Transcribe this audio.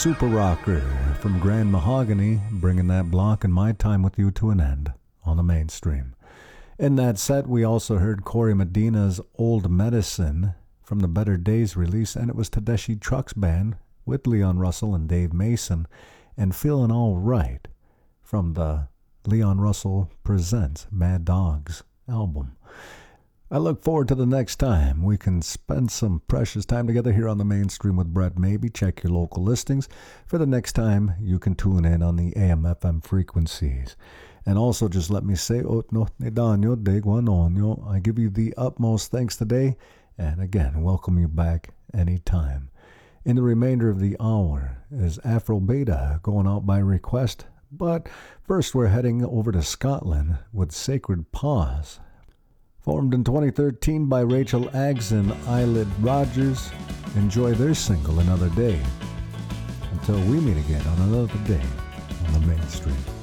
Super Rocker from Grand Mahogany, bringing that block and my time with you to an end on the mainstream. In that set, we also heard Corey Medina's Old Medicine from the Better Days release, and it was Tedeschi Trucks Band with Leon Russell and Dave Mason, and Feeling All Right from the Leon Russell Presents Mad Dogs album. I look forward to the next time we can spend some precious time together here on the mainstream with Brett Maybe. Check your local listings for the next time you can tune in on the AM/FM frequencies. And also just let me say, I give you the utmost thanks today, and again, welcome you back anytime. In the remainder of the hour is Afro Beta going out by request, but first we're heading over to Scotland with Sacred Paws. Formed in 2013 by Rachel Aggs and Eyelid Rogers, enjoy their single Another Day. Until we meet again on another day on the mainstream.